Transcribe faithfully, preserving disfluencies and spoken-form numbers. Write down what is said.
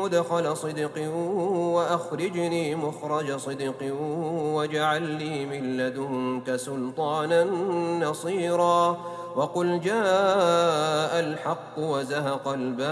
مدخل صدق وأخرجني مخرج صدق واجعل لي من لدنك سلطانا نصيرا وقل جاء الحق وزهق الباطل